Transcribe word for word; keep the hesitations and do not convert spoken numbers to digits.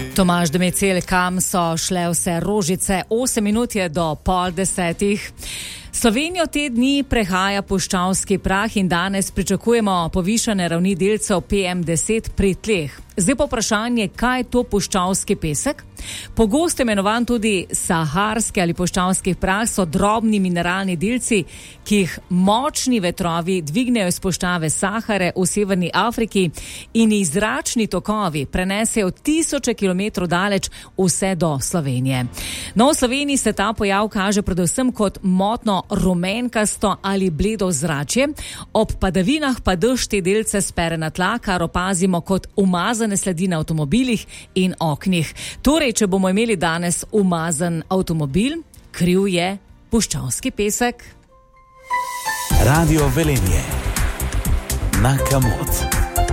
Tomaž Demecel, kam so šle vse rožice? Osem minut je do pol desetih. Slovenijo te dni prehaja puščavski prah in danes pričakujemo povišane ravni delcev P M deset pri tleh. Zdaj pa vprašanje, kaj je to puščavski pesek? Pogosto imenovan tudi saharski ali puščavski prah so drobni mineralni delci, ki jih močni vetrovi dvignejo iz puščave Sahare v severni Afriki in jih zračni tokovi prenesejo tisoče kilometrov daleč vse do Slovenije. No, v Sloveniji se ta pojav kaže predvsem kot motno rumenkasto ali bledo zračje. Ob padavinah pa dež te delce spere na tla, kar opazimo kot umazane sledi na avtomobilih in oknih. Torej, če bomo imeli danes umazan avtomobil, kriv je puščavski pesek. Radio Velenje. Na Kamot.